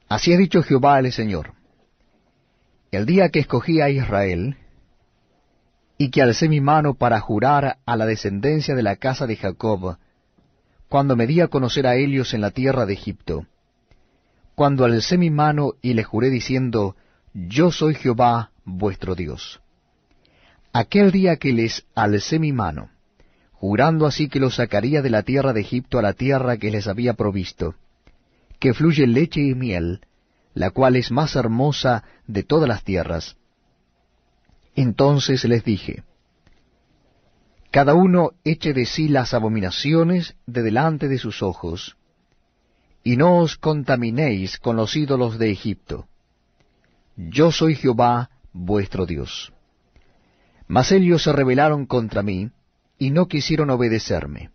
Así ha dicho Jehová el Señor: el día que escogí a Israel, y que alcé mi mano para jurar a la descendencia de la casa de Jacob, cuando me di a conocer a ellos en la tierra de Egipto, cuando alcé mi mano y les juré diciendo: yo soy Jehová vuestro Dios. Aquel día que les alcé mi mano, jurando así que los sacaría de la tierra de Egipto a la tierra que les había provisto, que fluye leche y miel, la cual es más hermosa de todas las tierras. Entonces les dije: cada uno eche de sí las abominaciones de delante de sus ojos, y no os contaminéis con los ídolos de Egipto. Yo soy Jehová vuestro Dios. Mas ellos se rebelaron contra mí, y no quisieron obedecerme.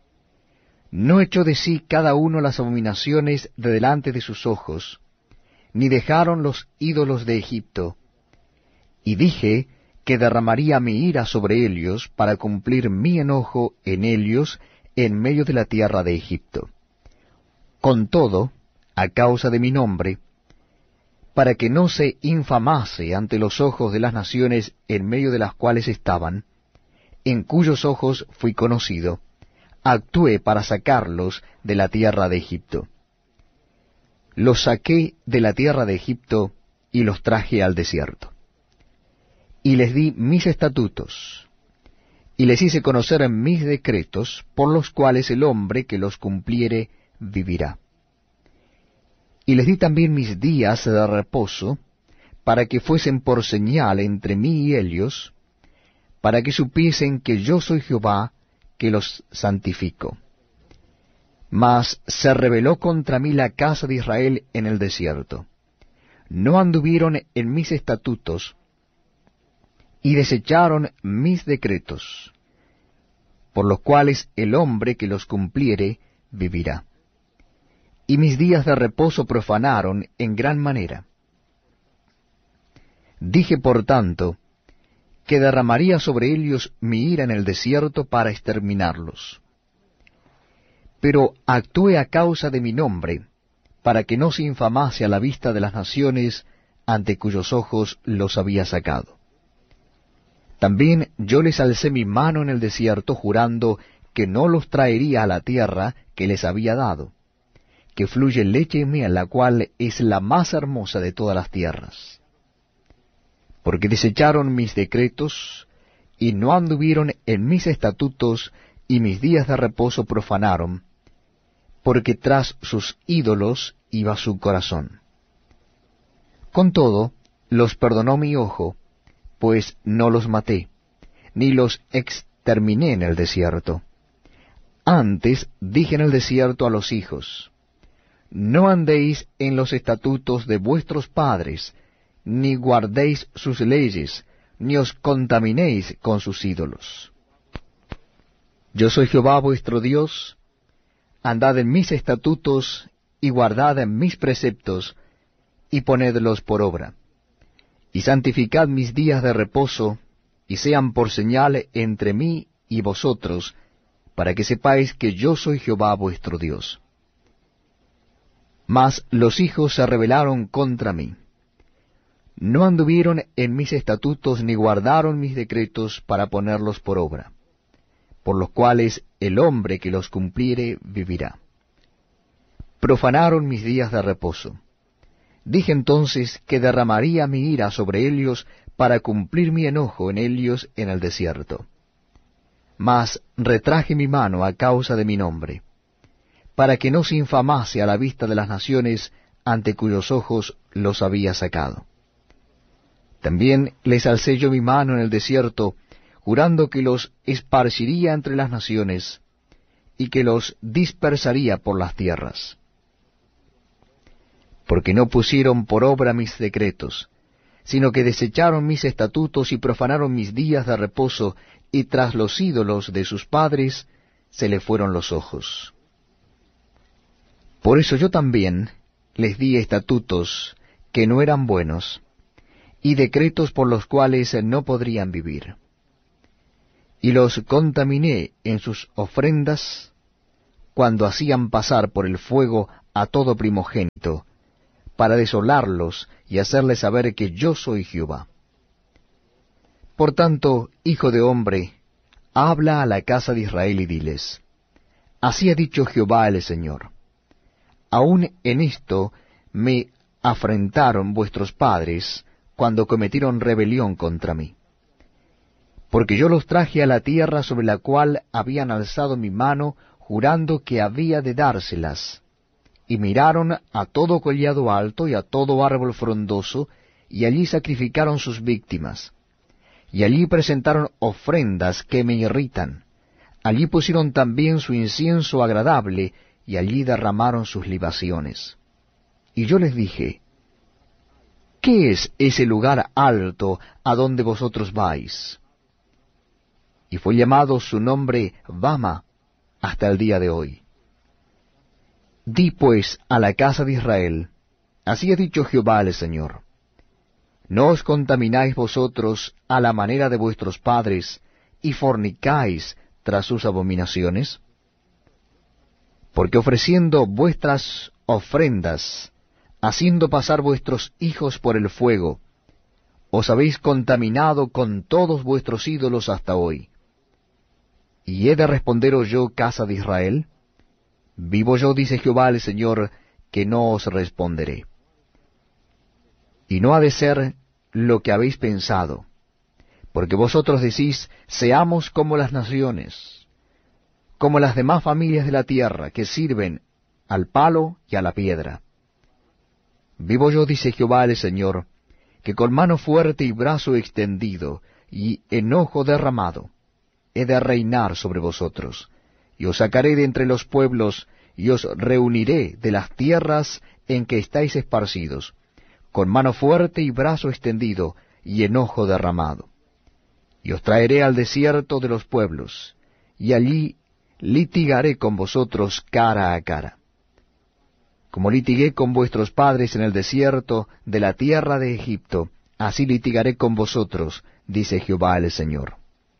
No echó de sí cada uno las abominaciones de delante de sus ojos, ni dejaron los ídolos de Egipto. Y dije que derramaría mi ira sobre ellos para cumplir mi enojo en ellos en medio de la tierra de Egipto. Con todo, a causa de mi nombre, para que no se infamase ante los ojos de las naciones en medio de las cuales estaban, en cuyos ojos fui conocido, actué para sacarlos de la tierra de Egipto. Los saqué de la tierra de Egipto y los traje al desierto. Y les di mis estatutos, y les hice conocer mis decretos, por los cuales el hombre que los cumpliere vivirá. Y les di también mis días de reposo, para que fuesen por señal entre mí y ellos, para que supiesen que yo soy Jehová, que los santifico. Mas se rebeló contra mí la casa de Israel en el desierto. No anduvieron en mis estatutos, y desecharon mis decretos, por los cuales el hombre que los cumpliere vivirá. Y mis días de reposo profanaron en gran manera. Dije, por tanto, que derramaría sobre ellos mi ira en el desierto para exterminarlos. Pero actué a causa de mi nombre, para que no se infamase a la vista de las naciones ante cuyos ojos los había sacado. También yo les alcé mi mano en el desierto, jurando que no los traería a la tierra que les había dado, que fluye leche y miel, la cual es la más hermosa de todas las tierras. Porque desecharon mis decretos, y no anduvieron en mis estatutos, y mis días de reposo profanaron, porque tras sus ídolos iba su corazón. Con todo, los perdonó mi ojo, pues no los maté, ni los exterminé en el desierto. Antes dije en el desierto a los hijos: no andéis en los estatutos de vuestros padres, ni guardéis sus leyes, ni os contaminéis con sus ídolos. Yo soy Jehová vuestro Dios, andad en mis estatutos, y guardad en mis preceptos, y ponedlos por obra. Y santificad mis días de reposo, y sean por señal entre mí y vosotros, para que sepáis que yo soy Jehová vuestro Dios. Mas los hijos se rebelaron contra mí. No anduvieron en mis estatutos, ni guardaron mis decretos para ponerlos por obra, por los cuales el hombre que los cumpliere vivirá. Profanaron mis días de reposo. Dije entonces que derramaría mi ira sobre ellos para cumplir mi enojo en ellos en el desierto. Mas retraje mi mano a causa de mi nombre, para que no se infamase a la vista de las naciones ante cuyos ojos los había sacado. También les alcé yo mi mano en el desierto, jurando que los esparciría entre las naciones, y que los dispersaría por las tierras. Porque no pusieron por obra mis decretos, sino que desecharon mis estatutos y profanaron mis días de reposo, y tras los ídolos de sus padres se le fueron los ojos. Por eso yo también les di estatutos que no eran buenos, y decretos por los cuales no podrían vivir. Y los contaminé en sus ofrendas, cuando hacían pasar por el fuego a todo primogénito, para desolarlos y hacerles saber que yo soy Jehová. Por tanto, hijo de hombre, habla a la casa de Israel y diles, así ha dicho Jehová el Señor, aún en esto me afrentaron vuestros padres cuando cometieron rebelión contra mí. Porque yo los traje a la tierra sobre la cual habían alzado mi mano, jurando que había de dárselas, y miraron a todo collado alto y a todo árbol frondoso, y allí sacrificaron sus víctimas. Y allí presentaron ofrendas que me irritan. Allí pusieron también su incienso agradable, y allí derramaron sus libaciones. Y yo les dije, ¿qué es ese lugar alto a donde vosotros vais? Y fue llamado su nombre Bama hasta el día de hoy. Di pues a la casa de Israel, así ha dicho Jehová el Señor, ¿no os contamináis vosotros a la manera de vuestros padres, y fornicáis tras sus abominaciones? Porque ofreciendo vuestras ofrendas, haciendo pasar vuestros hijos por el fuego, os habéis contaminado con todos vuestros ídolos hasta hoy. ¿Y he de responderos yo, casa de Israel? Vivo yo, dice Jehová el Señor, que no os responderé. Y no ha de ser lo que habéis pensado, porque vosotros decís, seamos como las naciones, como las demás familias de la tierra, que sirven al palo y a la piedra. Vivo yo, dice Jehová el Señor, que con mano fuerte y brazo extendido, y enojo derramado, he de reinar sobre vosotros, y os sacaré de entre los pueblos, y os reuniré de las tierras en que estáis esparcidos, con mano fuerte y brazo extendido, y enojo derramado. Y os traeré al desierto de los pueblos, y allí litigaré con vosotros cara a cara. Como litigué con vuestros padres en el desierto de la tierra de Egipto, así litigaré con vosotros, dice Jehová el Señor.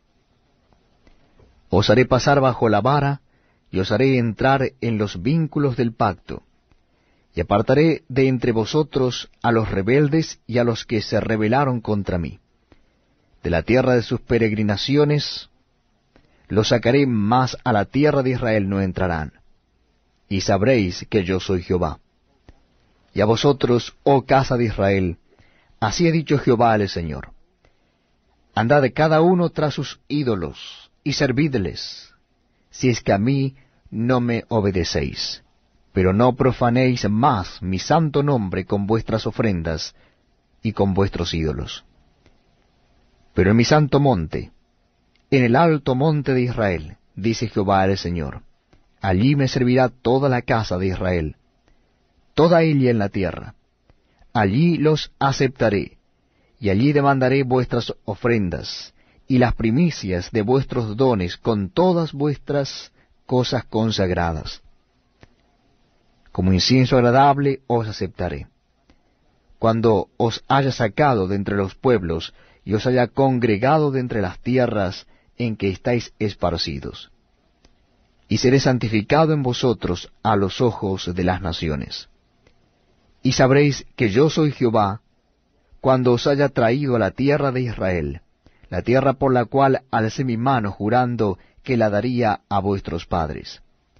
Os haré pasar bajo la vara, y os haré entrar en los vínculos del pacto, y apartaré de entre vosotros a los rebeldes y a los que se rebelaron contra mí. De la tierra de sus peregrinaciones los sacaré, mas a la tierra de Israel no entrarán. Y sabréis que yo soy Jehová. Y a vosotros, oh casa de Israel, así ha dicho Jehová el Señor. Andad cada uno tras sus ídolos, y servidles, si es que a mí no me obedecéis. Pero no profanéis más mi santo nombre con vuestras ofrendas y con vuestros ídolos. Pero en mi santo monte, en el alto monte de Israel, dice Jehová el Señor, allí me servirá toda la casa de Israel, toda ella en la tierra. Allí los aceptaré, y allí demandaré vuestras ofrendas, y las primicias de vuestros dones con todas vuestras cosas consagradas. Como incienso agradable os aceptaré. Cuando os haya sacado de entre los pueblos, y os haya congregado de entre las tierras en que estáis esparcidos. Y seré santificado en vosotros a los ojos de las naciones. Y sabréis que yo soy Jehová, cuando os haya traído a la tierra de Israel, la tierra por la cual alcé mi mano jurando que la daría a vuestros padres.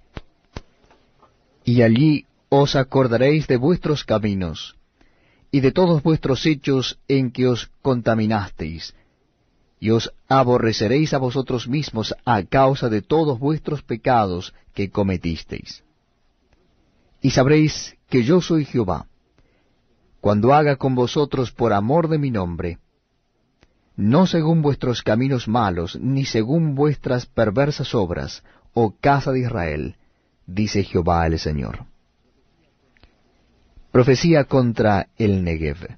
Y allí os acordaréis de vuestros caminos, y de todos vuestros hechos en que os contaminasteis, y os aborreceréis a vosotros mismos a causa de todos vuestros pecados que cometisteis. Y sabréis que yo soy Jehová, cuando haga con vosotros por amor de mi nombre, no según vuestros caminos malos, ni según vuestras perversas obras, oh casa de Israel, dice Jehová el Señor. Profecía contra el Negev.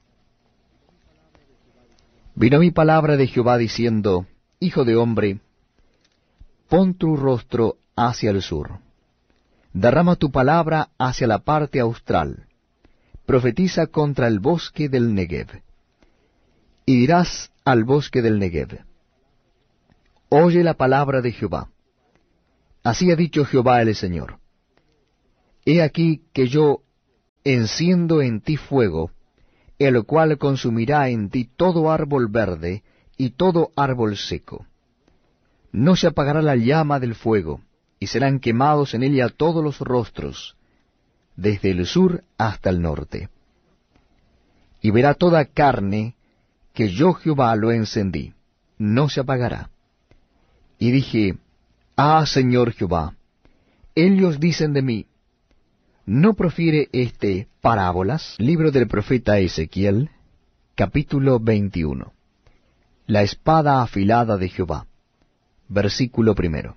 Vino mi palabra de Jehová diciendo, Hijo de hombre, pon tu rostro hacia el sur, derrama tu palabra hacia la parte austral, profetiza contra el bosque del Negev. Y dirás al bosque del Negev, oye la palabra de Jehová. Así ha dicho Jehová el Señor. He aquí que yo enciendo en ti fuego, el cual consumirá en ti todo árbol verde y todo árbol seco. No se apagará la llama del fuego, y serán quemados en ella todos los rostros, desde el sur hasta el norte. Y verá toda carne que yo Jehová lo encendí, no se apagará. Y dije, Ah, Señor Jehová, ellos dicen de mí, ¿no profiere éste parábolas? Libro del profeta Ezequiel, capítulo 21. La espada afilada de Jehová. Versículo 1.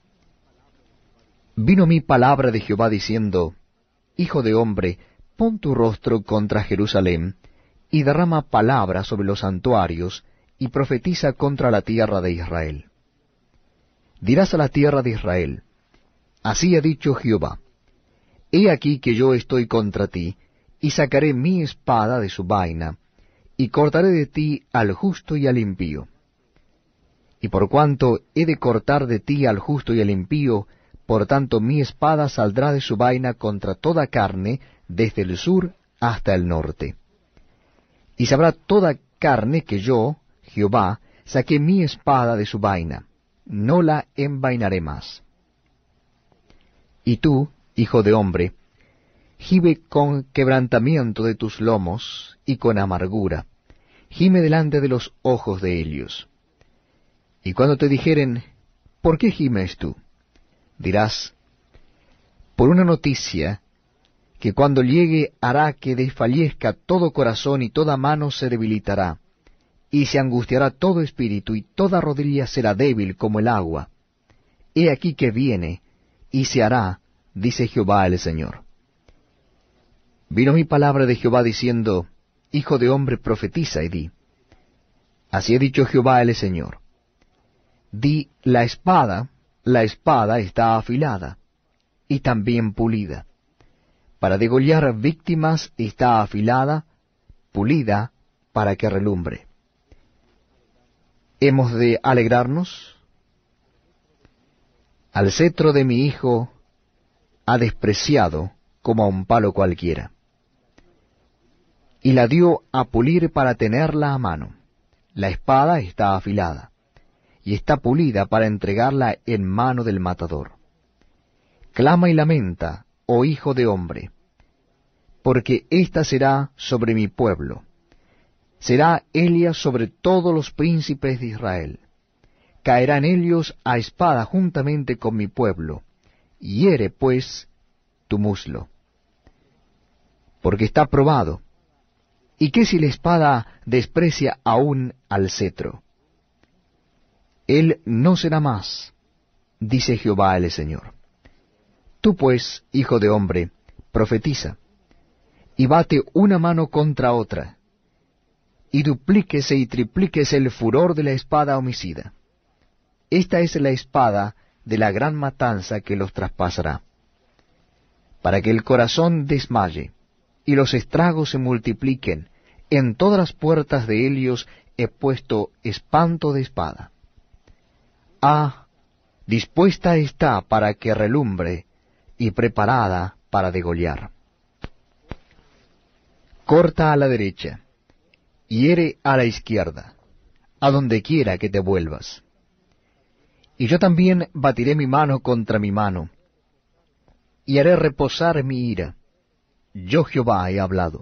Vino mi palabra de Jehová diciendo, Hijo de hombre, pon tu rostro contra Jerusalén, y derrama palabra sobre los santuarios, y profetiza contra la tierra de Israel. Dirás a la tierra de Israel, Así ha dicho Jehová, He aquí que yo estoy contra ti, y sacaré mi espada de su vaina, y cortaré de ti al justo y al impío. Y por cuanto he de cortar de ti al justo y al impío, por tanto mi espada saldrá de su vaina contra toda carne, desde el sur hasta el norte. Y sabrá toda carne que yo, Jehová, saqué mi espada de su vaina, no la envainaré más. Y tú, hijo de hombre, gime con quebrantamiento de tus lomos y con amargura, gime delante de los ojos de ellos. Y cuando te dijeren, ¿por qué gimes tú? Dirás, por una noticia que cuando llegue hará que desfallezca todo corazón y toda mano se debilitará, y se angustiará todo espíritu y toda rodilla será débil como el agua. He aquí que viene, y se hará, dice Jehová el Señor. Vino mi palabra de Jehová diciendo, Hijo de hombre, profetiza y di, Así ha dicho Jehová el Señor. Di, la espada está afilada, y también pulida. Para degollar víctimas está afilada, pulida, para que relumbre. ¿Hemos de alegrarnos? Al cetro de mi hijo ha despreciado como a un palo cualquiera. Y la dio a pulir para tenerla a mano. La espada está afilada, y está pulida para entregarla en mano del matador. Clama y lamenta, oh hijo de hombre, porque ésta será sobre mi pueblo. Será ella sobre todos los príncipes de Israel. Caerán ellos a espada juntamente con mi pueblo. Hiere, pues, tu muslo. Porque está probado. ¿Y qué si la espada desprecia aún al cetro? Él no será más, dice Jehová el Señor. Tú pues, hijo de hombre, profetiza, y bate una mano contra otra, y duplíquese y triplíquese el furor de la espada homicida. Esta es la espada de la gran matanza que los traspasará, para que el corazón desmaye, y los estragos se multipliquen. En todas las puertas de Helios he puesto espanto de espada. Ah, dispuesta está para que relumbre, y preparada para degollar. Corta a la derecha, hiere a la izquierda, a donde quiera que te vuelvas. Y yo también batiré mi mano contra mi mano, y haré reposar mi ira. Yo Jehová he hablado.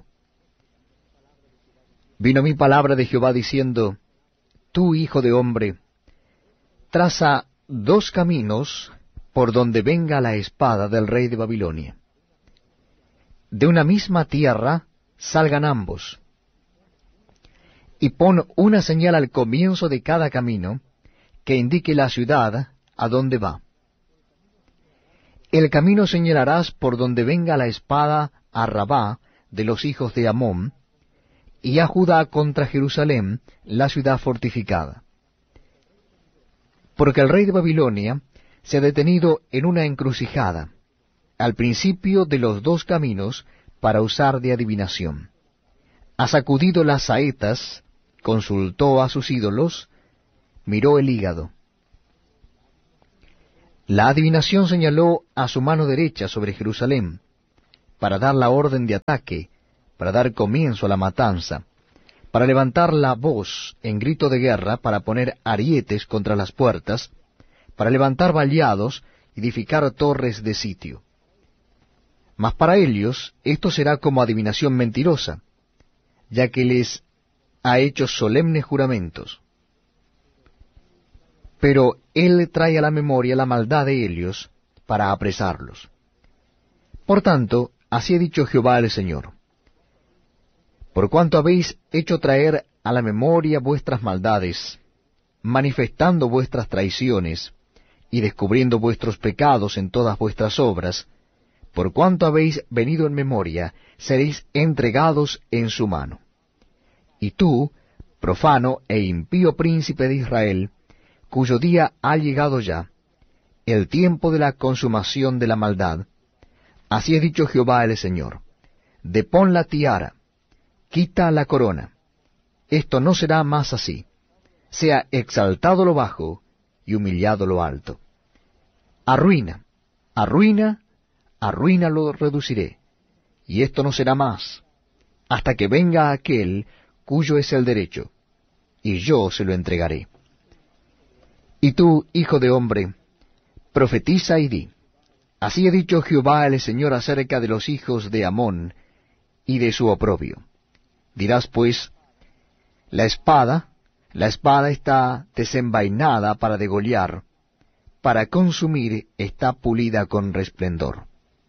Vino mi palabra de Jehová diciendo, Tú, hijo de hombre, traza 2 caminos por donde venga la espada del rey de Babilonia. De una misma tierra salgan ambos, y pon una señal al comienzo de cada camino, que indique la ciudad a donde va. El camino señalarás por donde venga la espada a Rabá de los hijos de Amón, y a Judá contra Jerusalén, la ciudad fortificada. Porque el rey de Babilonia se ha detenido en una encrucijada, al principio de los 2 caminos, para usar de adivinación. Ha sacudido las saetas, consultó a sus ídolos, miró el hígado. La adivinación señaló a su mano derecha sobre Jerusalén, para dar la orden de ataque, para dar comienzo a la matanza, para levantar la voz en grito de guerra, para poner arietes contra las puertas, para levantar vallados y edificar torres de sitio. Mas para ellos esto será como adivinación mentirosa, ya que les ha hecho solemnes juramentos. Pero él trae a la memoria la maldad de ellos para apresarlos. Por tanto, así ha dicho Jehová el Señor: por cuanto habéis hecho traer a la memoria vuestras maldades, manifestando vuestras traiciones, y descubriendo vuestros pecados en todas vuestras obras, por cuanto habéis venido en memoria, seréis entregados en su mano. Y tú, profano e impío príncipe de Israel, cuyo día ha llegado ya, el tiempo de la consumación de la maldad, así ha dicho Jehová el Señor: depón la tiara, quita la corona, esto no será más así, sea exaltado lo bajo y humillado lo alto. Arruina, arruina, arruina lo reduciré, y esto no será más, hasta que venga aquel cuyo es el derecho, y yo se lo entregaré. Y tú, hijo de hombre, profetiza y di: así ha dicho Jehová el Señor acerca de los hijos de Amón y de su oprobio. Dirás pues: la espada está desenvainada para degollar, para consumir está pulida con resplendor.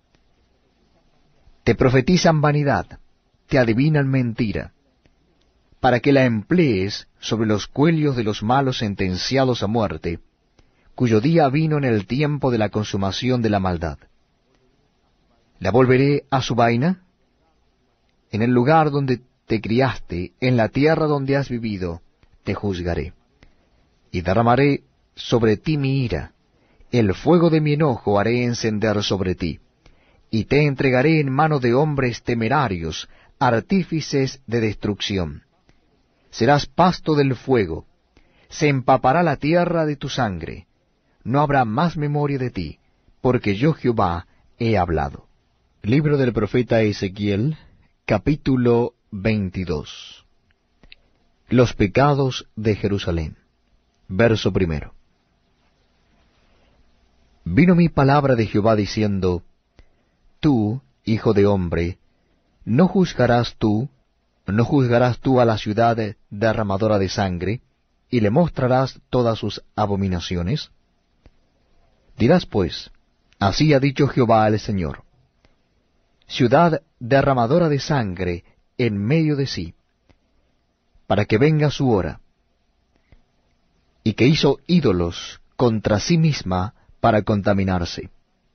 Te profetizan vanidad, te adivinan mentira, para que la emplees sobre los cuellos de los malos sentenciados a muerte, cuyo día vino en el tiempo de la consumación de la maldad. ¿La volveré a su vaina? En el lugar donde te criaste, en la tierra donde has vivido, te juzgaré. Y derramaré sobre ti mi ira, el fuego de mi enojo haré encender sobre ti, y te entregaré en mano de hombres temerarios, artífices de destrucción. Serás pasto del fuego, se empapará la tierra de tu sangre, no habrá más memoria de ti, porque yo Jehová he hablado. Libro del profeta Ezequiel, capítulo 22. Los pecados de Jerusalén. Verso 1. Vino mi palabra de Jehová diciendo: tú, hijo de hombre, ¿no juzgarás tú a la ciudad derramadora de sangre, y le mostrarás todas sus abominaciones? Dirás pues: así ha dicho Jehová el Señor: ciudad derramadora de sangre en medio de sí, para que venga su hora, y que hizo ídolos contra sí misma para contaminarse.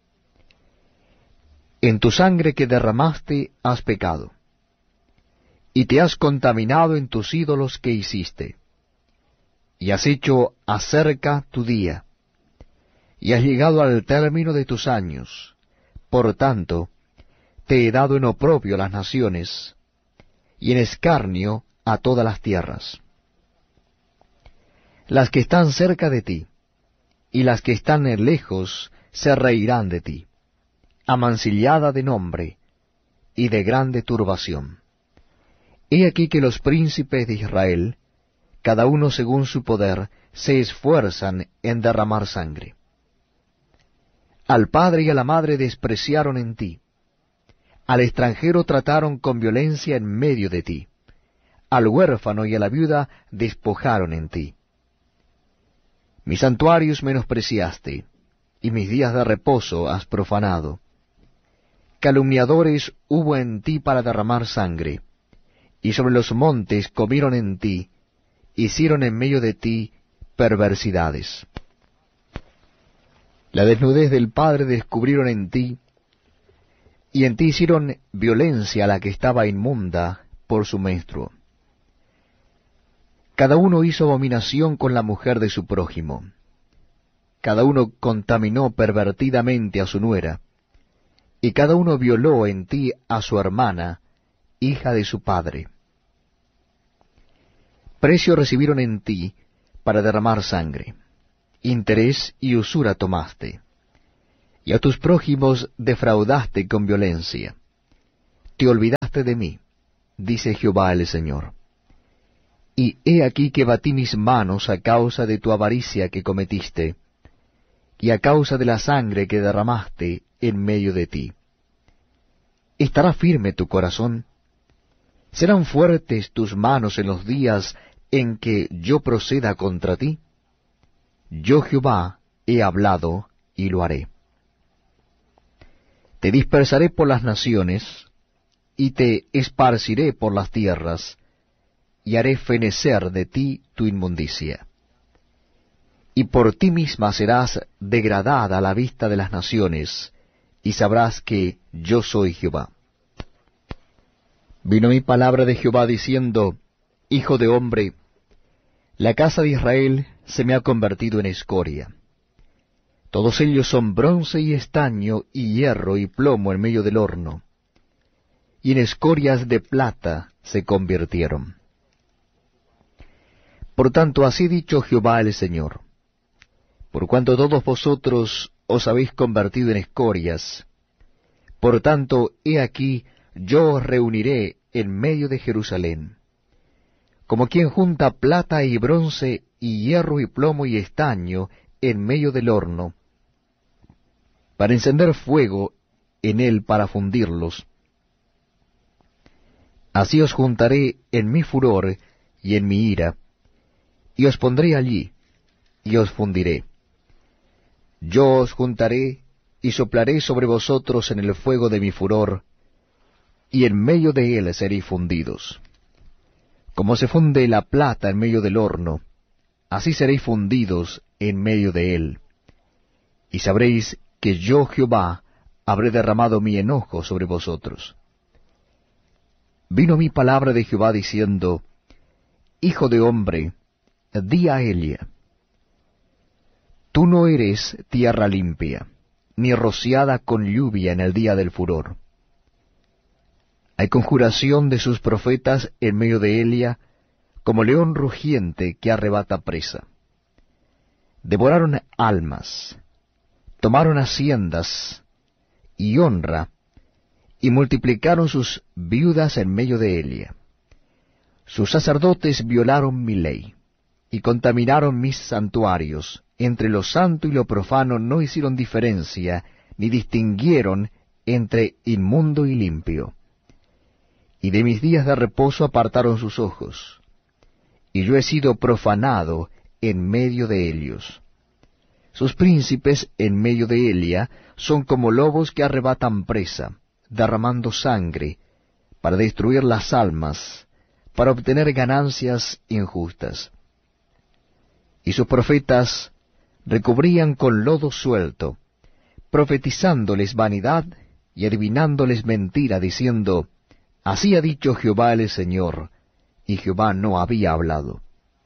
En tu sangre que derramaste has pecado, y te has contaminado en tus ídolos que hiciste, y has hecho acerca tu día, y has llegado al término de tus años. Por tanto, te he dado en oprobio a las naciones, y en escarnio a todas las tierras. Las que están cerca de ti, y las que están lejos, se reirán de ti, amancillada de nombre, y de grande turbación. He aquí que los príncipes de Israel, cada uno según su poder, se esfuerzan en derramar sangre. Al padre y a la madre despreciaron en ti, al extranjero trataron con violencia en medio de ti, al huérfano y a la viuda despojaron en ti. Mis santuarios menospreciaste, y mis días de reposo has profanado. Calumniadores hubo en ti para derramar sangre, y sobre los montes comieron en ti, hicieron en medio de ti perversidades. La desnudez del padre descubrieron en ti, y en ti hicieron violencia a la que estaba inmunda por su menstruo. Cada uno hizo abominación con la mujer de su prójimo. Cada uno contaminó pervertidamente a su nuera, y cada uno violó en ti a su hermana, hija de su padre. Precio recibieron en ti para derramar sangre, interés y usura tomaste, y a tus prójimos defraudaste con violencia, te olvidaste de mí, dice Jehová el Señor. Y he aquí que batí mis manos a causa de tu avaricia que cometiste, y a causa de la sangre que derramaste en medio de ti. ¿Estará firme tu corazón? ¿Serán fuertes tus manos en los días en que yo proceda contra ti? Yo Jehová he hablado y lo haré. Te dispersaré por las naciones, y te esparciré por las tierras, y haré fenecer de ti tu inmundicia. Y por ti misma serás degradada a la vista de las naciones, y sabrás que yo soy Jehová. Vino mi palabra de Jehová diciendo, Hijo de hombre, la casa de Israel se me ha convertido en escoria. Todos ellos son bronce y estaño y hierro y plomo en medio del horno, y en escorias de plata se convirtieron. Por tanto, así ha dicho Jehová el Señor, por cuanto todos vosotros os habéis convertido en escorias, por tanto, he aquí, yo os reuniré en medio de Jerusalén, como quien junta plata y bronce y hierro y plomo y estaño en medio del horno, para encender fuego en él para fundirlos. Así os juntaré en mi furor y en mi ira, y os pondré allí, y os fundiré. Yo os juntaré y soplaré sobre vosotros en el fuego de mi furor, y en medio de él seréis fundidos. Como se funde la plata en medio del horno, así seréis fundidos en medio de él. Y sabréis que yo, Jehová, habré derramado mi enojo sobre vosotros. Vino mi palabra de Jehová diciendo, Hijo de hombre, di a Elia, tú no eres tierra limpia, ni rociada con lluvia en el día del furor. Hay conjuración de sus profetas en medio de Elia, como león rugiente que arrebata presa. Devoraron almas, tomaron haciendas y honra, y multiplicaron sus viudas en medio de Elia. Sus sacerdotes violaron mi ley, y contaminaron mis santuarios. Entre lo santo y lo profano no hicieron diferencia, ni distinguieron entre inmundo y limpio. Y de mis días de reposo apartaron sus ojos, y yo he sido profanado en medio de ellos. Sus príncipes en medio de Elia son como lobos que arrebatan presa, derramando sangre, para destruir las almas, para obtener ganancias injustas. Y sus profetas recubrían con lodo suelto, profetizándoles vanidad y adivinándoles mentira, diciendo, Así ha dicho Jehová el Señor, y Jehová no había hablado.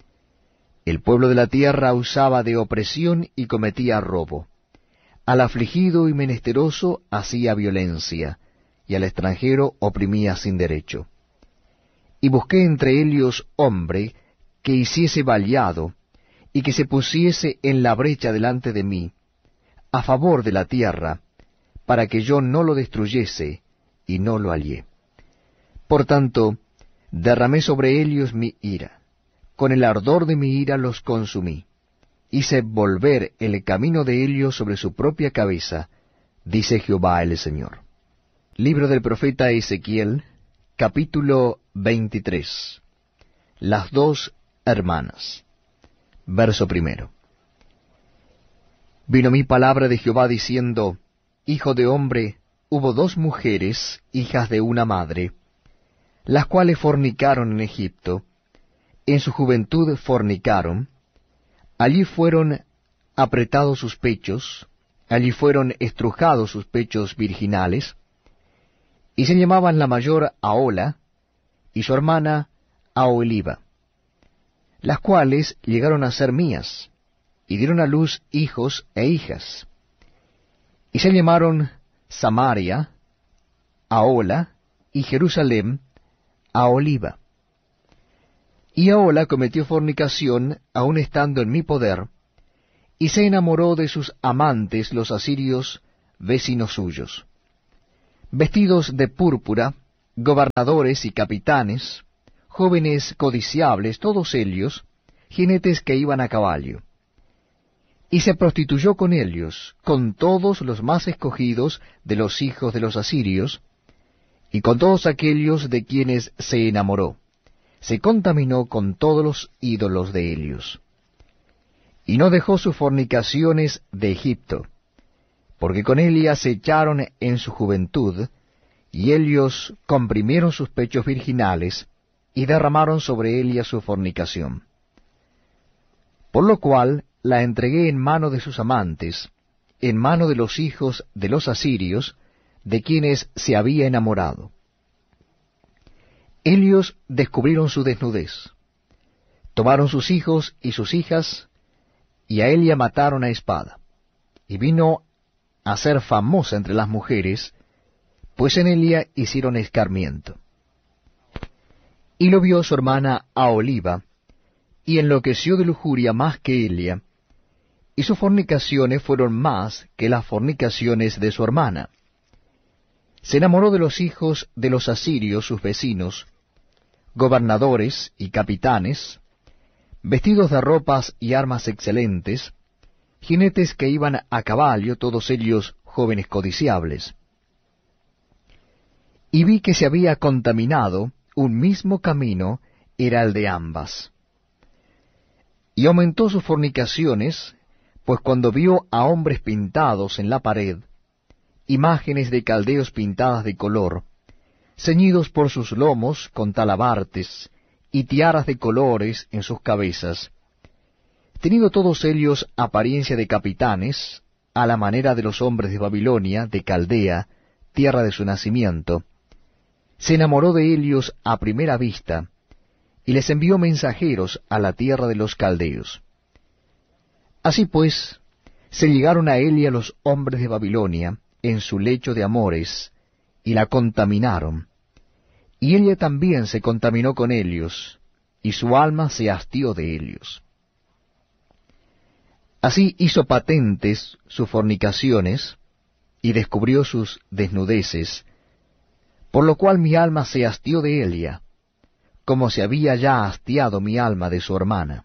El pueblo de la tierra usaba de opresión y cometía robo. Al afligido y menesteroso hacía violencia, y al extranjero oprimía sin derecho. Y busqué entre ellos hombre que hiciese vallado, y que se pusiese en la brecha delante de mí, a favor de la tierra, para que yo no lo destruyese, y no lo hallé. Por tanto, derramé sobre ellos mi ira, con el ardor de mi ira los consumí, hice volver el camino de ellos sobre su propia cabeza, dice Jehová el Señor. Libro del profeta Ezequiel, capítulo 23. Las dos hermanas. Verso 1. Vino mi palabra de Jehová diciendo, Hijo de hombre, hubo dos mujeres, hijas de una madre, las cuales fornicaron en Egipto, en su juventud fornicaron, allí fueron apretados sus pechos, allí fueron estrujados sus pechos virginales, y se llamaban la mayor Ahola, y su hermana Aholiba, las cuales llegaron a ser mías, y dieron a luz hijos e hijas, y se llamaron Samaria, Ahola, y Jerusalén, Aholiba. Y Ahola cometió fornicación, aun estando en mi poder, y se enamoró de sus amantes los asirios, vecinos suyos. Vestidos de púrpura, gobernadores y capitanes, jóvenes codiciables, todos ellos, jinetes que iban a caballo. Y se prostituyó con ellos, con todos los más escogidos de los hijos de los asirios, y con todos aquellos de quienes se enamoró. Se contaminó con todos los ídolos de ellos. Y no dejó sus fornicaciones de Egipto, porque con ella se echaron en su juventud, y ellos comprimieron sus pechos virginales, y derramaron sobre ella su fornicación. Por lo cual la entregué en mano de sus amantes, en mano de los hijos de los asirios, de quienes se había enamorado. Ellos descubrieron su desnudez, tomaron sus hijos y sus hijas, y a ella mataron a espada, y vino a ser famosa entre las mujeres, pues en ella hicieron escarmiento. Y lo vio su hermana Aholiba, y enloqueció de lujuria más que Elia, y sus fornicaciones fueron más que las fornicaciones de su hermana. Se enamoró de los hijos de los asirios, sus vecinos, gobernadores y capitanes, vestidos de ropas y armas excelentes, jinetes que iban a caballo, todos ellos jóvenes codiciables. Y vi que se había contaminado, un mismo camino era el de ambas. Y aumentó sus fornicaciones, pues cuando vio a hombres pintados en la pared, imágenes de caldeos pintadas de color, ceñidos por sus lomos con talabartes, y tiaras de colores en sus cabezas, teniendo todos ellos apariencia de capitanes, a la manera de los hombres de Babilonia, de Caldea, tierra de su nacimiento, se enamoró de ellos a primera vista, y les envió mensajeros a la tierra de los caldeos. Así pues, se llegaron a Elia los hombres de Babilonia en su lecho de amores, y la contaminaron. Y ella también se contaminó con ellos, y su alma se hastió de ellos. Así hizo patentes sus fornicaciones, y descubrió sus desnudeces, por lo cual mi alma se hastió de Elia, como se había ya hastiado mi alma de su hermana.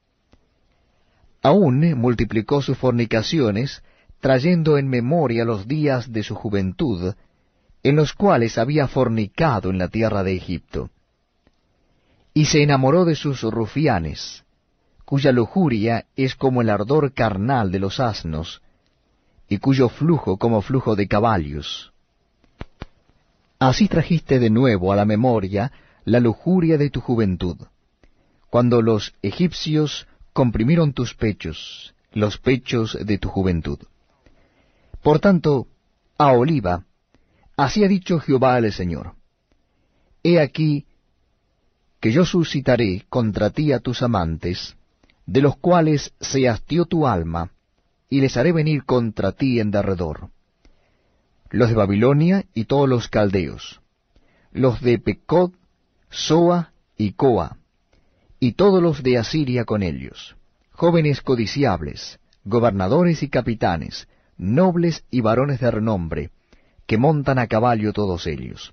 Aún multiplicó sus fornicaciones, trayendo en memoria los días de su juventud, en los cuales había fornicado en la tierra de Egipto. Y se enamoró de sus rufianes, cuya lujuria es como el ardor carnal de los asnos, y cuyo flujo como flujo de caballos. Así trajiste de nuevo a la memoria la lujuria de tu juventud, cuando los egipcios comprimieron tus pechos, los pechos de tu juventud. Por tanto, Aholiba, así ha dicho Jehová el Señor: He aquí que yo suscitaré contra ti a tus amantes, de los cuales se hastió tu alma, y les haré venir contra ti en derredor, los de Babilonia y todos los caldeos, los de Pecod, Soa y Coa, y todos los de Asiria con ellos, jóvenes codiciables, gobernadores y capitanes, nobles y varones de renombre, que montan a caballo todos ellos.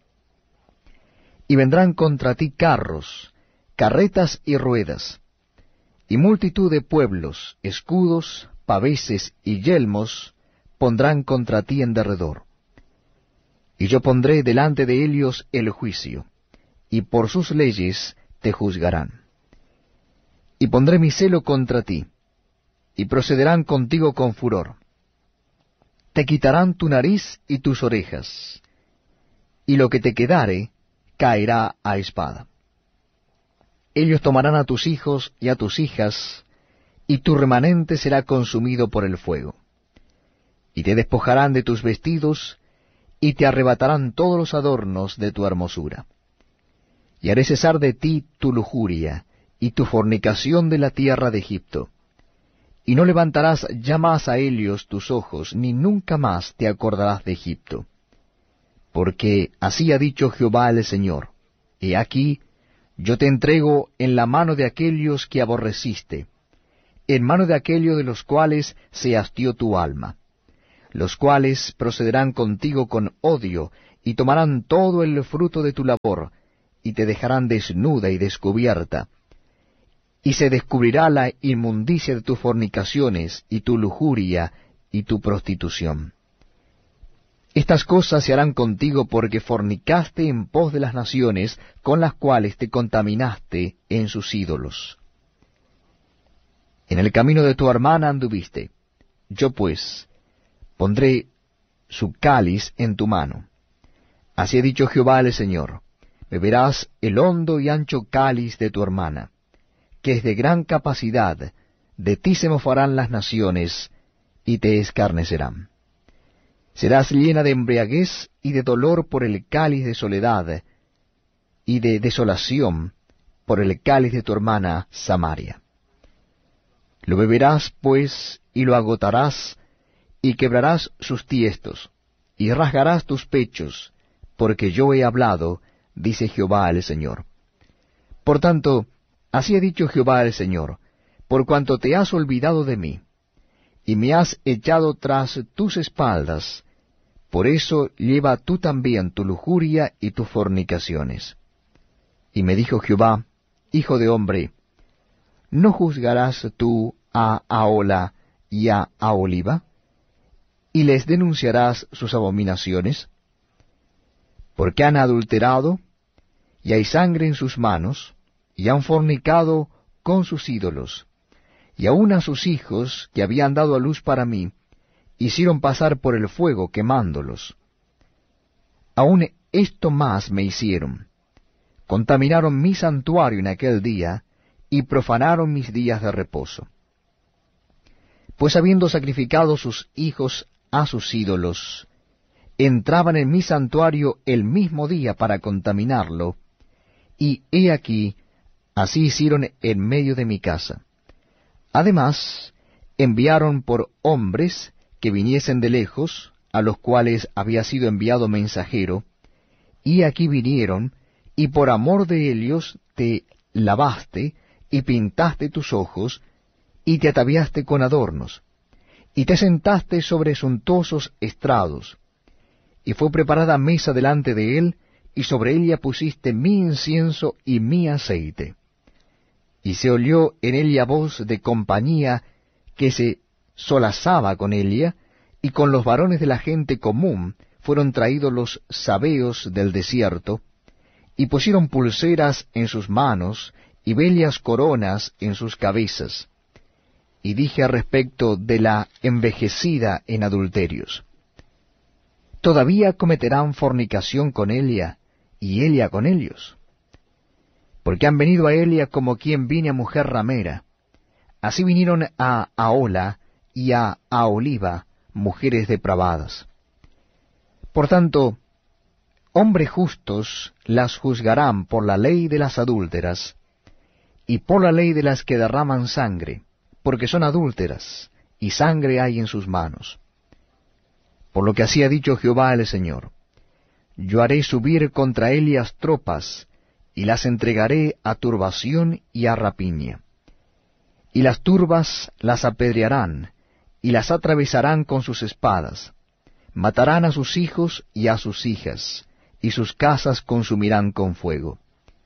Y vendrán contra ti carros, carretas y ruedas, y multitud de pueblos, escudos, paveses y yelmos pondrán contra ti en derredor. Y yo pondré delante de ellos el juicio, y por sus leyes te juzgarán. Y pondré mi celo contra ti, y procederán contigo con furor. Te quitarán tu nariz y tus orejas, y lo que te quedare caerá a espada. Ellos tomarán a tus hijos y a tus hijas, y tu remanente será consumido por el fuego. Y te despojarán de tus vestidos, y te arrebatarán todos los adornos de tu hermosura. Y haré cesar de ti tu lujuria, y tu fornicación de la tierra de Egipto. Y no levantarás ya más a ellos tus ojos, ni nunca más te acordarás de Egipto. Porque así ha dicho Jehová el Señor: He aquí, yo te entrego en la mano de aquellos que aborreciste, en mano de aquellos de los cuales se hastió tu alma, los cuales procederán contigo con odio, y tomarán todo el fruto de tu labor, y te dejarán desnuda y descubierta, y se descubrirá la inmundicia de tus fornicaciones, y tu lujuria, y tu prostitución. Estas cosas se harán contigo porque fornicaste en pos de las naciones con las cuales te contaminaste en sus ídolos. En el camino de tu hermana anduviste. Yo pues pondré su cáliz en tu mano. Así ha dicho Jehová el Señor: beberás el hondo y ancho cáliz de tu hermana, que es de gran capacidad. De ti se mofarán las naciones, y te escarnecerán. Serás llena de embriaguez y de dolor por el cáliz de soledad, y de desolación por el cáliz de tu hermana Samaria. Lo beberás, pues, y lo agotarás, y quebrarás sus tiestos, y rasgarás tus pechos, porque yo he hablado, dice Jehová el Señor. Por tanto, así ha dicho Jehová el Señor: por cuanto te has olvidado de mí, y me has echado tras tus espaldas, por eso lleva tú también tu lujuria y tus fornicaciones. Y me dijo Jehová: hijo de hombre, ¿no juzgarás tú a Ahola y a Aholiba, y les denunciarás sus abominaciones? Porque han adulterado, y hay sangre en sus manos, y han fornicado con sus ídolos, y aun a sus hijos, que habían dado a luz para mí, hicieron pasar por el fuego quemándolos. Aun esto más me hicieron: contaminaron mi santuario en aquel día, y profanaron mis días de reposo. Pues habiendo sacrificado sus hijos a sus ídolos, entraban en mi santuario el mismo día para contaminarlo, y he aquí, así hicieron en medio de mi casa. Además, enviaron por hombres que viniesen de lejos, a los cuales había sido enviado mensajero, y aquí vinieron, y por amor de ellos te lavaste, y pintaste tus ojos, y te ataviaste con adornos, y te sentaste sobre suntuosos estrados, y fue preparada mesa delante de él, y sobre ella pusiste mi incienso y mi aceite. Y se oyó en ella voz de compañía que se solazaba con ella, y con los varones de la gente común fueron traídos los sabeos del desierto, y pusieron pulseras en sus manos, y bellas coronas en sus cabezas. Y dije al respecto de la envejecida en adulterios: ¿todavía cometerán fornicación con ella, y ella con ellos? Porque han venido a Elia como quien viene a mujer ramera. Así vinieron a Ahola y a Aholiba, mujeres depravadas. Por tanto, hombres justos las juzgarán por la ley de las adúlteras, y por la ley de las que derraman sangre, porque son adúlteras, y sangre hay en sus manos. Por lo que así ha dicho Jehová el Señor: yo haré subir contra ellas tropas, y las entregaré a turbación y a rapiña. Y las turbas las apedrearán, y las atravesarán con sus espadas, matarán a sus hijos y a sus hijas, y sus casas consumirán con fuego.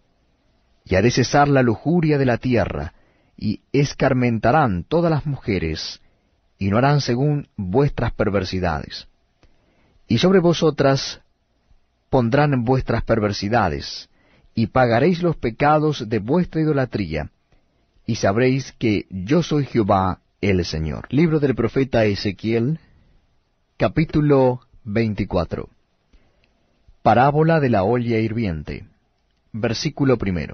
Y haré cesar la lujuria de la tierra, y escarmentarán todas las mujeres, y no harán según vuestras perversidades. Y sobre vosotras pondrán vuestras perversidades, y pagaréis los pecados de vuestra idolatría, y sabréis que yo soy Jehová el Señor. Libro del profeta Ezequiel, capítulo 24. Parábola de la olla hirviente. Versículo 1.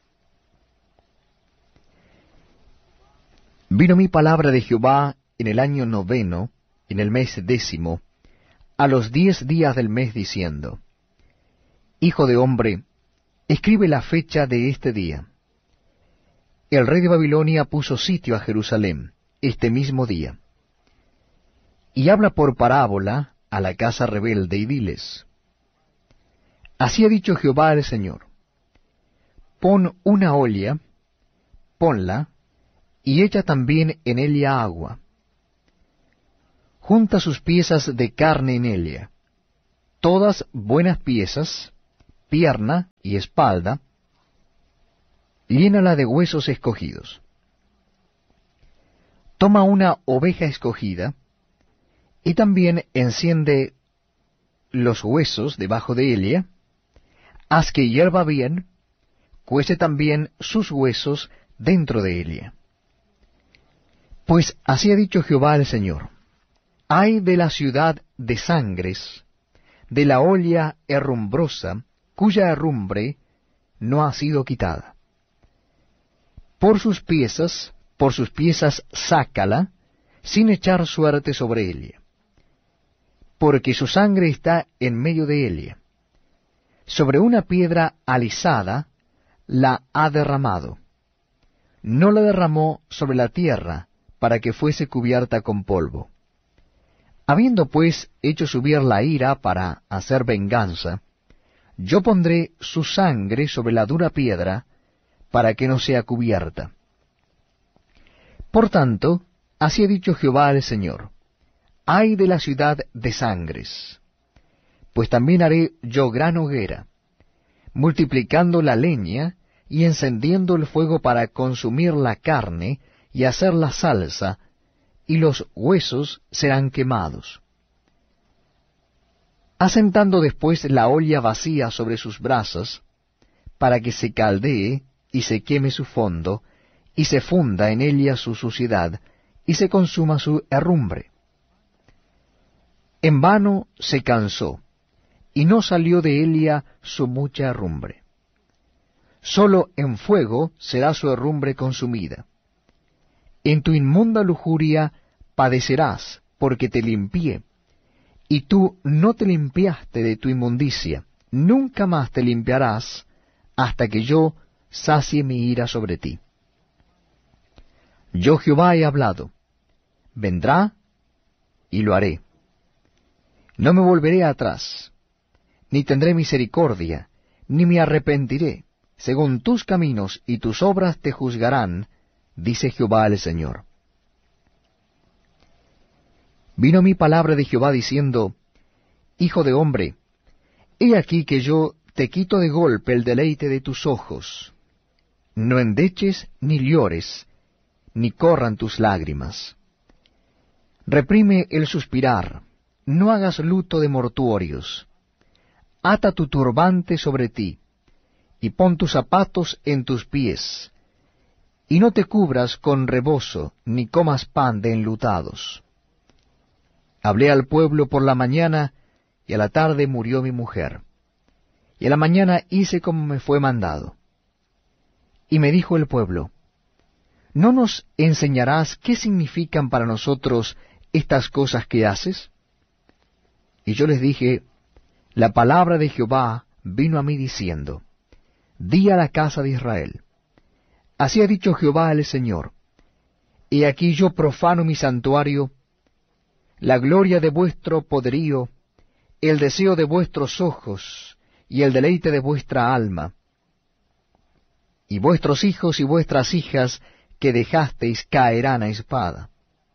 Vino mi palabra de Jehová en el año 9, en el mes 10, a los 10 días del mes, diciendo: Hijo de hombre, escribe la fecha de este día. El rey de Babilonia puso sitio a Jerusalén este mismo día. Y habla por parábola a la casa rebelde, y diles: Así ha dicho Jehová el Señor: Pon una olla, ponla, y echa también en ella agua. Junta sus piezas de carne en ella, todas buenas piezas, pierna y espalda, llénala de huesos escogidos. Toma una oveja escogida, y también enciende los huesos debajo de ella, haz que hierva bien, cuece también sus huesos dentro de ella. Pues así ha dicho Jehová el Señor: ay de la ciudad de sangres, de la olla herrumbrosa, cuya herrumbre no ha sido quitada. Por sus piezas sácala, sin echar suerte sobre ella, porque su sangre está en medio de ella. Sobre una piedra alisada la ha derramado. No la derramó sobre la tierra, para que fuese cubierta con polvo. Habiendo pues hecho subir la ira para hacer venganza, yo pondré su sangre sobre la dura piedra, para que no sea cubierta. Por tanto, así ha dicho Jehová el Señor: ay de la ciudad de sangres, pues también haré yo gran hoguera, multiplicando la leña y encendiendo el fuego para consumir la carne y hacer la salsa, y los huesos serán quemados. Asentando después la olla vacía sobre sus brasas, para que se caldee y se queme su fondo, y se funda en ella su suciedad, y se consuma su herrumbre. En vano se cansó, y no salió de ella su mucha herrumbre. Sólo en fuego será su herrumbre consumida. En tu inmunda lujuria padecerás, porque te limpié, y tú no te limpiaste de tu inmundicia, nunca más te limpiarás, hasta que yo sacie mi ira sobre ti. Yo Jehová he hablado, vendrá y lo haré. No me volveré atrás, ni tendré misericordia, ni me arrepentiré. Según tus caminos y tus obras te juzgarán, dice Jehová el Señor. Vino mi palabra de Jehová diciendo: Hijo de hombre, he aquí que yo te quito de golpe el deleite de tus ojos. No endeches ni llores, ni corran tus lágrimas. Reprime el suspirar, no hagas luto de mortuorios. Ata tu turbante sobre ti, y pon tus zapatos en tus pies, y no te cubras con rebozo, ni comas pan de enlutados. Hablé al pueblo por la mañana, y a la tarde murió mi mujer. Y a la mañana hice como me fue mandado. Y me dijo el pueblo: ¿no nos enseñarás qué significan para nosotros estas cosas que haces? Y yo les dije: la palabra de Jehová vino a mí diciendo: di a la casa de Israel: así ha dicho Jehová el Señor: he aquí yo profano mi santuario, la gloria de vuestro poderío, el deseo de vuestros ojos, y el deleite de vuestra alma. Y vuestros hijos y vuestras hijas que dejasteis caerán a espada.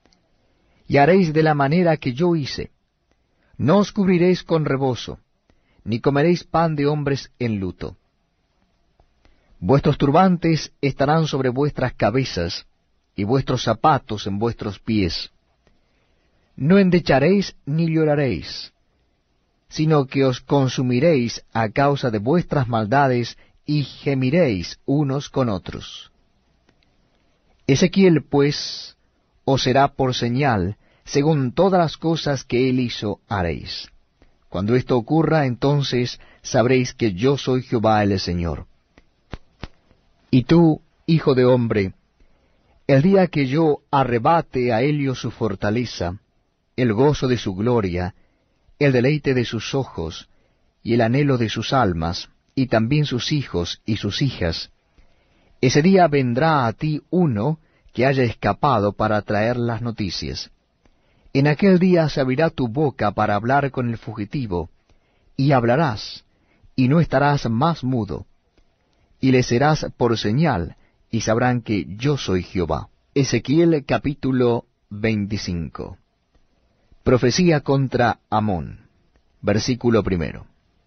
Y haréis de la manera que yo hice. No os cubriréis con rebozo, ni comeréis pan de hombres en luto. Vuestros turbantes estarán sobre vuestras cabezas, y vuestros zapatos en vuestros pies. No endecharéis ni lloraréis, sino que os consumiréis a causa de vuestras maldades, y gemiréis unos con otros. Ezequiel, pues, os será por señal, según todas las cosas que él hizo haréis. Cuando esto ocurra, entonces sabréis que yo soy Jehová el Señor. Y tú, hijo de hombre, el día que yo arrebate a Helio su fortaleza, el gozo de su gloria, el deleite de sus ojos, y el anhelo de sus almas, y también sus hijos y sus hijas, ese día vendrá a ti uno que haya escapado para traer las noticias. En aquel día se abrirá tu boca para hablar con el fugitivo, y hablarás, y no estarás más mudo, y le serás por señal, y sabrán que yo soy Jehová. Ezequiel capítulo 25. Profecía contra Amón. Versículo 1.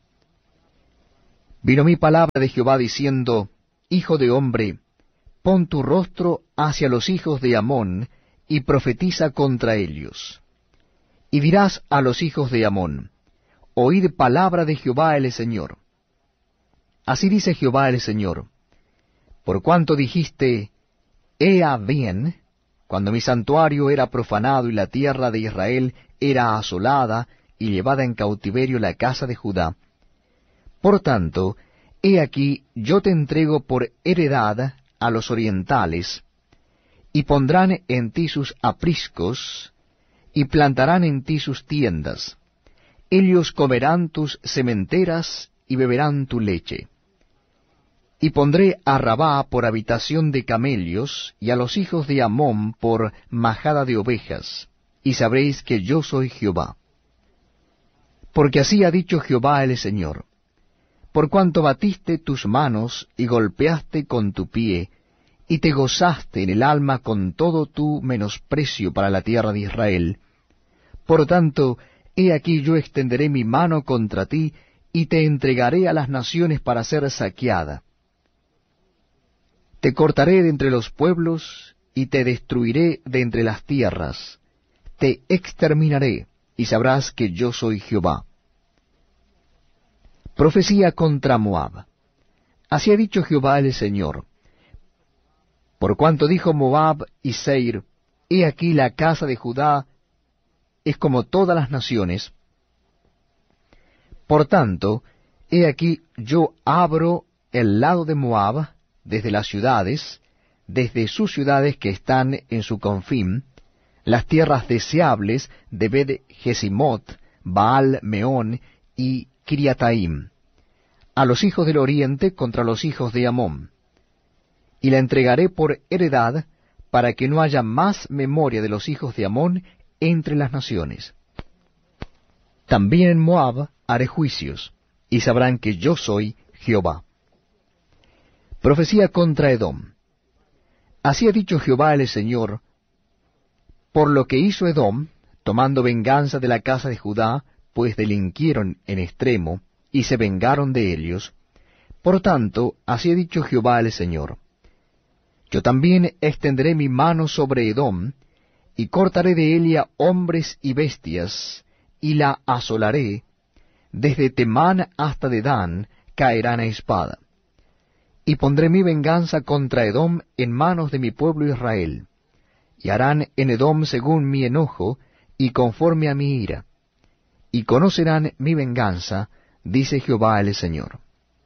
Vino mi palabra de Jehová diciendo, Hijo de hombre, pon tu rostro hacia los hijos de Amón, y profetiza contra ellos. Y dirás a los hijos de Amón, Oíd palabra de Jehová el Señor. Así dice Jehová el Señor, por cuanto dijiste, Ea bien, cuando mi santuario era profanado y la tierra de Israel era asolada y llevada en cautiverio la casa de Judá. Por tanto, he aquí yo te entrego por heredad a los orientales, y pondrán en ti sus apriscos, y plantarán en ti sus tiendas. Ellos comerán tus sementeras y beberán tu leche. Y pondré a Rabá por habitación de camellos, y a los hijos de Amón por majada de ovejas, y sabréis que yo soy Jehová. Porque así ha dicho Jehová el Señor, por cuanto batiste tus manos y golpeaste con tu pie, y te gozaste en el alma con todo tu menosprecio para la tierra de Israel, por tanto, he aquí yo extenderé mi mano contra ti, y te entregaré a las naciones para ser saqueada. Te cortaré de entre los pueblos, y te destruiré de entre las tierras. Te exterminaré, y sabrás que yo soy Jehová. Profecía contra Moab. Así ha dicho Jehová el Señor. Por cuanto dijo Moab y Seir, he aquí la casa de Judá es como todas las naciones. Por tanto, he aquí yo abro el lado de Moab, desde las ciudades, desde sus ciudades que están en su confín, las tierras deseables de Bet-Jesimot, Baal-Meón y Kiriataim, a los hijos del oriente contra los hijos de Amón. Y la entregaré por heredad, para que no haya más memoria de los hijos de Amón entre las naciones. También en Moab haré juicios, y sabrán que yo soy Jehová. Profecía contra Edom. Así ha dicho Jehová el Señor, por lo que hizo Edom, tomando venganza de la casa de Judá, pues delinquieron en extremo, y se vengaron de ellos. Por tanto, así ha dicho Jehová el Señor, yo también extenderé mi mano sobre Edom, y cortaré de ella hombres y bestias, y la asolaré, desde Temán hasta Dedán caerán a espada. Y pondré mi venganza contra Edom en manos de mi pueblo Israel, y harán en Edom según mi enojo, y conforme a mi ira. Y conocerán mi venganza, dice Jehová el Señor.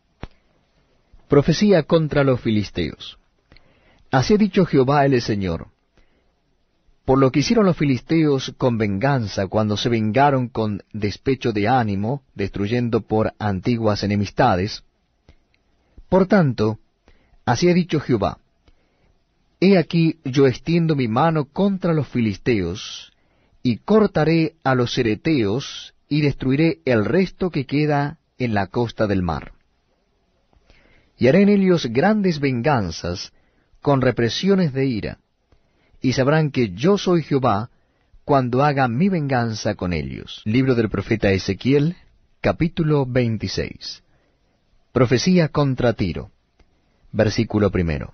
Profecía contra los filisteos. Así ha dicho Jehová el Señor, por lo que hicieron los filisteos con venganza cuando se vengaron con despecho de ánimo, destruyendo por antiguas enemistades. Por tanto, así ha dicho Jehová, he aquí yo extiendo mi mano contra los filisteos, y cortaré a los cereteos, y destruiré el resto que queda en la costa del mar. Y haré en ellos grandes venganzas, con represiones de ira, y sabrán que yo soy Jehová, cuando haga mi venganza con ellos. Libro del profeta Ezequiel, capítulo 26. Profecía contra Tiro. Versículo 1.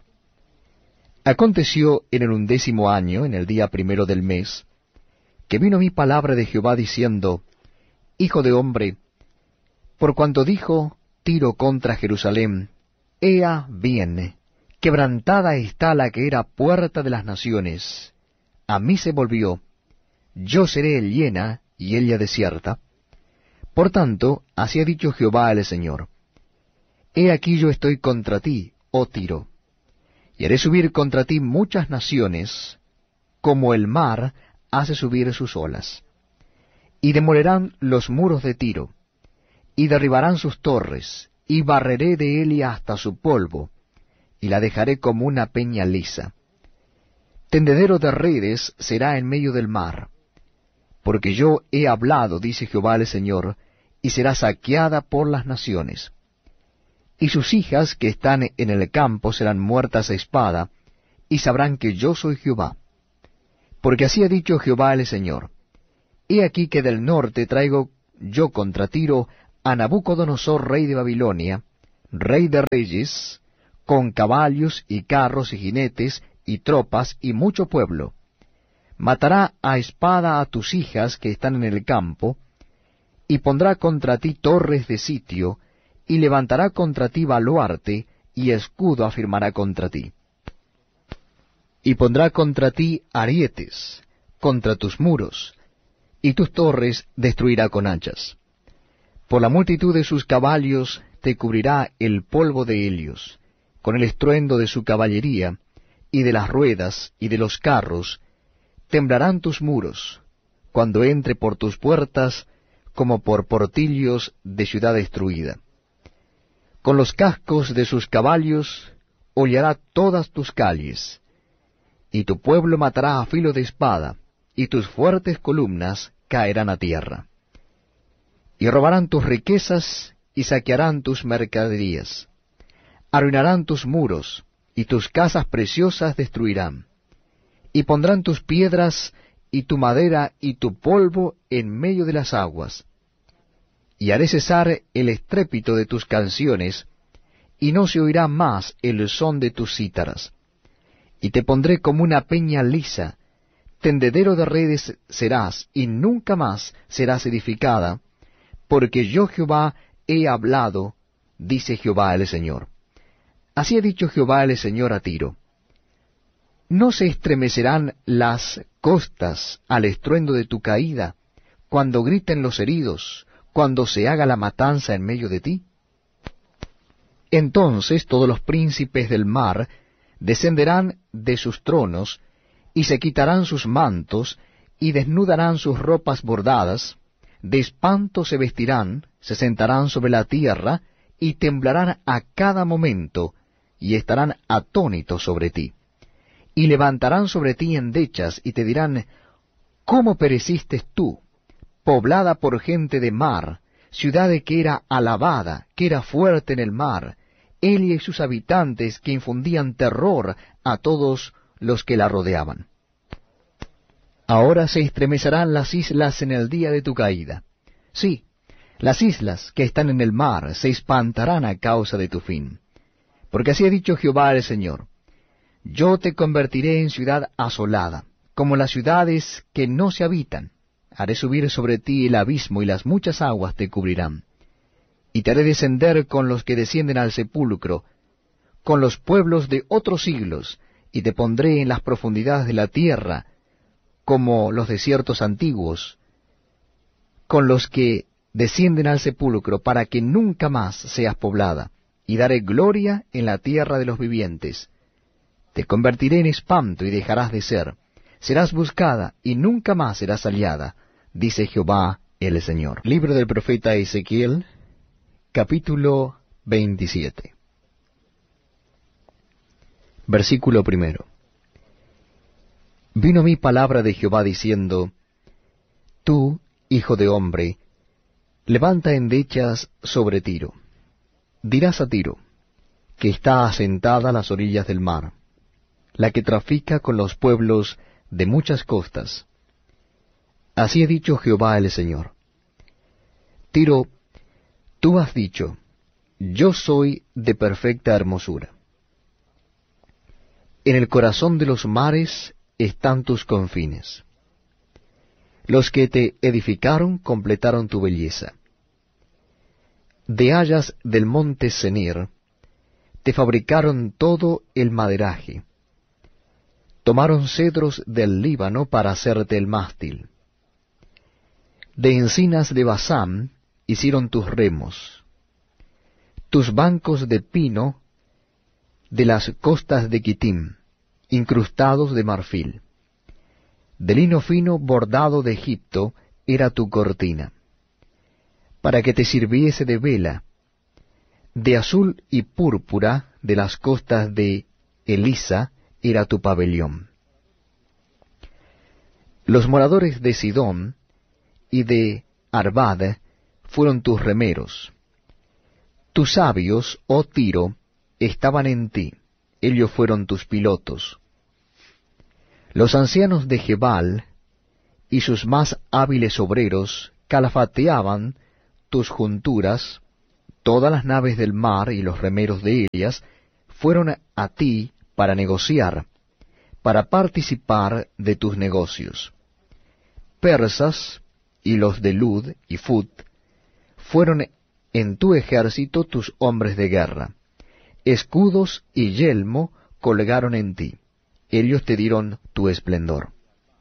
Aconteció en el 11º año, en el día 1 del mes, que vino mi palabra de Jehová diciendo, Hijo de hombre, por cuanto dijo Tiro contra Jerusalén, Ea bien, quebrantada está la que era puerta de las naciones, a mí se volvió, yo seré llena y ella desierta. Por tanto, así ha dicho Jehová el Señor, He aquí yo estoy contra ti, oh Tiro, y haré subir contra ti muchas naciones, como el mar hace subir sus olas. Y demolerán los muros de Tiro, y derribarán sus torres, y barreré de ella hasta su polvo, y la dejaré como una peña lisa. Tendedero de redes será en medio del mar, porque yo he hablado, dice Jehová el Señor, y será saqueada por las naciones. Y sus hijas que están en el campo serán muertas a espada, y sabrán que yo soy Jehová. Porque así ha dicho Jehová el Señor, He aquí que del norte traigo yo contra Tiro a Nabucodonosor, rey de Babilonia, rey de reyes, con caballos y carros y jinetes y tropas y mucho pueblo. Matará a espada a tus hijas que están en el campo, y pondrá contra ti torres de sitio, y levantará contra ti baluarte, y escudo afirmará contra ti. Y pondrá contra ti arietes, contra tus muros, y tus torres destruirá con hachas. Por la multitud de sus caballos te cubrirá el polvo de ellos, con el estruendo de su caballería, y de las ruedas, y de los carros, temblarán tus muros, cuando entre por tus puertas, como por portillos de ciudad destruida. Con los cascos de sus caballos hollará todas tus calles, y tu pueblo matará a filo de espada, y tus fuertes columnas caerán a tierra. Y robarán tus riquezas, y saquearán tus mercaderías. Arruinarán tus muros, y tus casas preciosas destruirán. Y pondrán tus piedras, y tu madera, y tu polvo en medio de las aguas. Y haré cesar el estrépito de tus canciones, y no se oirá más el son de tus cítaras. Y te pondré como una peña lisa, tendedero de redes serás, y nunca más serás edificada, porque yo Jehová he hablado, dice Jehová el Señor. Así ha dicho Jehová el Señor a Tiro. ¿No se estremecerán las costas al estruendo de tu caída, cuando griten los heridos, cuando se haga la matanza en medio de ti? Entonces todos los príncipes del mar descenderán de sus tronos, y se quitarán sus mantos, y desnudarán sus ropas bordadas, de espanto se vestirán, se sentarán sobre la tierra, y temblarán a cada momento, y estarán atónitos sobre ti. Y levantarán sobre ti endechas, y te dirán, ¿cómo pereciste tú, poblada por gente de mar, ciudad que era alabada, que era fuerte en el mar, ella y sus habitantes que infundían terror a todos los que la rodeaban? Ahora se estremecerán las islas en el día de tu caída. Sí, las islas que están en el mar se espantarán a causa de tu fin. Porque así ha dicho Jehová el Señor: yo te convertiré en ciudad asolada, como las ciudades que no se habitan. Haré subir sobre ti el abismo, y las muchas aguas te cubrirán. Y te haré descender con los que descienden al sepulcro, con los pueblos de otros siglos, y te pondré en las profundidades de la tierra, como los desiertos antiguos, con los que descienden al sepulcro, para que nunca más seas poblada, y daré gloria en la tierra de los vivientes. Te convertiré en espanto, y dejarás de ser. Serás buscada, y nunca más serás hallada, dice Jehová el Señor. Libro del profeta Ezequiel, capítulo 27. Versículo 1. Vino a mí palabra de Jehová diciendo: tú, hijo de hombre, levanta endechas sobre Tiro. Dirás a Tiro, que está asentada a las orillas del mar, la que trafica con los pueblos de muchas costas. Así ha dicho Jehová el Señor: Tiro, tú has dicho, yo soy de perfecta hermosura. En el corazón de los mares están tus confines. Los que te edificaron completaron tu belleza. De hayas del monte Senir te fabricaron todo el maderaje. Tomaron cedros del Líbano para hacerte el mástil. De encinas de Basán hicieron tus remos. Tus bancos de pino de las costas de Quitim, incrustados de marfil. De lino fino bordado de Egipto era tu cortina, para que te sirviese de vela. De azul y púrpura de las costas de Elisa era tu pabellón. Los moradores de Sidón y de Arvad fueron tus remeros. Tus sabios, oh Tiro, estaban en ti, ellos fueron tus pilotos. Los ancianos de Gebal y sus más hábiles obreros calafateaban tus junturas, todas las naves del mar y los remeros de ellas fueron a ti para negociar, para participar de tus negocios. Persas y los de Lud y Fut fueron en tu ejército tus hombres de guerra. Escudos y yelmo colgaron en ti. Ellos te dieron tu esplendor.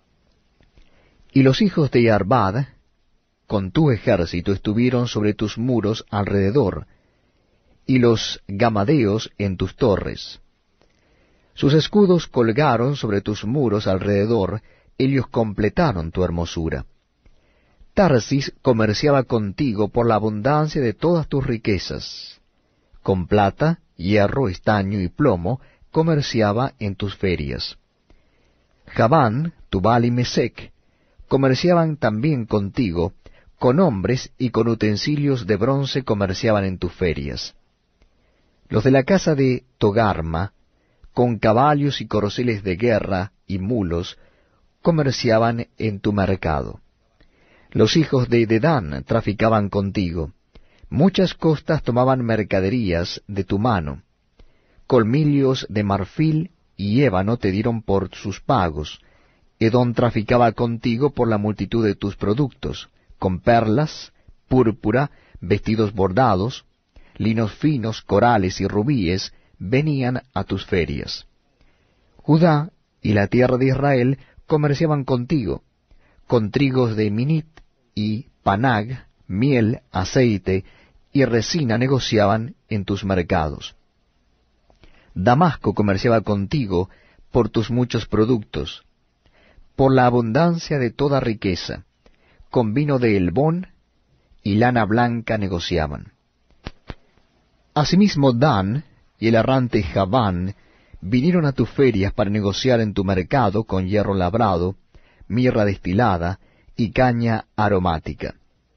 Y los hijos de Arvad, con tu ejército, estuvieron sobre tus muros alrededor, y los gamadeos en tus torres. Sus escudos colgaron sobre tus muros alrededor, ellos completaron tu hermosura. Tarsis comerciaba contigo por la abundancia de todas tus riquezas. Con plata, hierro, estaño y plomo comerciaba en tus ferias. Javán, Tubal y Mesec comerciaban también contigo, con hombres y con utensilios de bronce comerciaban en tus ferias. Los de la casa de Togarma, con caballos y corceles de guerra y mulos, comerciaban en tu mercado. Los hijos de Dedán traficaban contigo. Muchas costas tomaban mercaderías de tu mano. Colmillos de marfil y ébano te dieron por sus pagos. Edom traficaba contigo por la multitud de tus productos, con perlas, púrpura, vestidos bordados, linos finos, corales y rubíes, venían a tus ferias. Judá y la tierra de Israel comerciaban contigo, con trigos de Minit y Panag, miel, aceite y resina negociaban en tus mercados. Damasco comerciaba contigo por tus muchos productos, por la abundancia de toda riqueza, con vino de Helbón y lana blanca negociaban. Asimismo Dan y el errante Javán vinieron a tus ferias para negociar en tu mercado con hierro labrado, mirra destilada y caña aromática.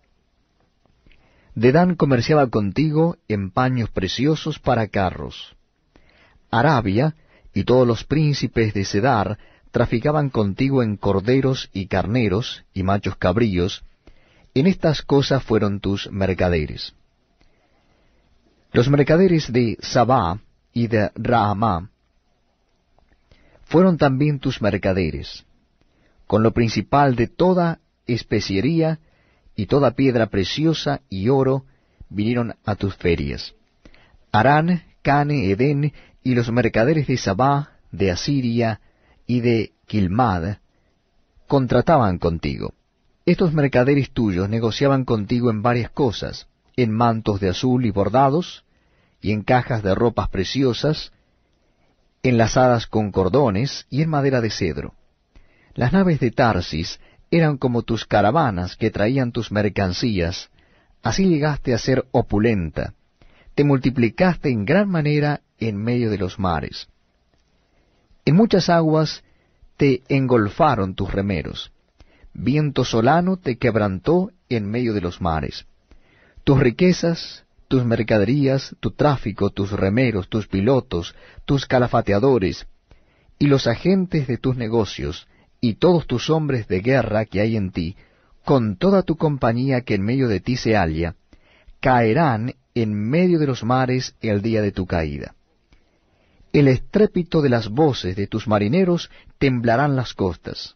Dedán comerciaba contigo en paños preciosos para carros. Arabia y todos los príncipes de Cedar traficaban contigo en corderos y carneros y machos cabríos. En estas cosas fueron tus mercaderes. Los mercaderes de Sabá y de Raamá fueron también tus mercaderes, con lo principal de toda especiería y toda piedra preciosa y oro vinieron a tus ferias. Harán, Cane, Edén y los mercaderes de Sabá, de Asiria y de Quilmad contrataban contigo. Estos mercaderes tuyos negociaban contigo en varias cosas, en mantos de azul y bordados, y en cajas de ropas preciosas, enlazadas con cordones y en madera de cedro. Las naves de Tarsis eran como tus caravanas que traían tus mercancías, así llegaste a ser opulenta, te multiplicaste en gran manera en medio de los mares. En muchas aguas te engolfaron tus remeros, viento solano te quebrantó en medio de los mares. Tus riquezas, tus mercaderías, tu tráfico, tus remeros, tus pilotos, tus calafateadores, y los agentes de tus negocios, y todos tus hombres de guerra que hay en ti, con toda tu compañía que en medio de ti se halla, caerán en medio de los mares el día de tu caída. El estrépito de las voces de tus marineros temblarán las costas.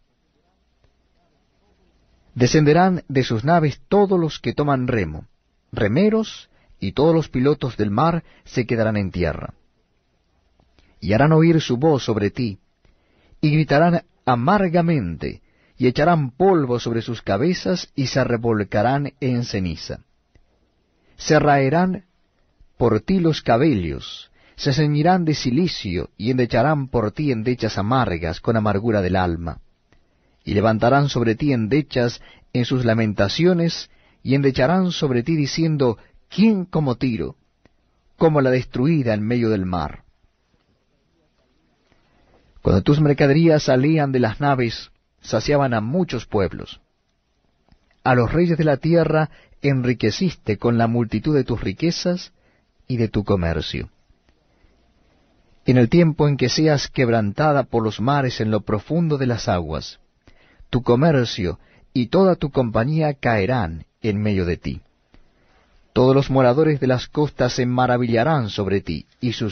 Descenderán de sus naves todos los que toman remo, remeros, y todos los pilotos del mar se quedarán en tierra. Y harán oír su voz sobre ti, y gritarán amargamente, y echarán polvo sobre sus cabezas, y se revolcarán en ceniza. Se raerán por ti los cabellos, se ceñirán de cilicio, y endecharán por ti endechas amargas con amargura del alma. Y levantarán sobre ti endechas en sus lamentaciones, y endecharán sobre ti diciendo, ¿quién como Tiro? Como la destruida en medio del mar. Cuando tus mercaderías salían de las naves, saciaban a muchos pueblos. A los reyes de la tierra enriqueciste con la multitud de tus riquezas y de tu comercio. En el tiempo en que seas quebrantada por los mares en lo profundo de las aguas, tu comercio y toda tu compañía caerán, en medio de ti. Todos los moradores de las costas se maravillarán sobre ti, y sus